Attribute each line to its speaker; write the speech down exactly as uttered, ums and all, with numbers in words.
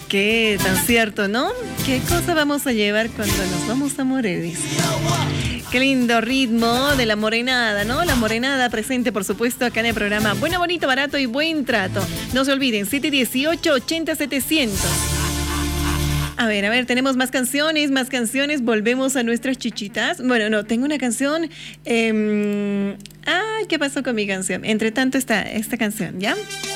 Speaker 1: Qué tan cierto, ¿no? ¿Qué cosa vamos a llevar cuando nos vamos a morir? Dice. Qué lindo ritmo de la morenada, ¿no? La morenada presente, por supuesto, acá en el programa Bueno, Bonito, Barato y Buen Trato. No se olviden, siete dieciocho, ochenta, setecientos. A ver, a ver, tenemos más canciones, más canciones. Volvemos a nuestras chichitas. Bueno, no, tengo una canción. Eh... Ay, ¿qué pasó con mi canción? Entre tanto, esta, esta canción, ¿ya?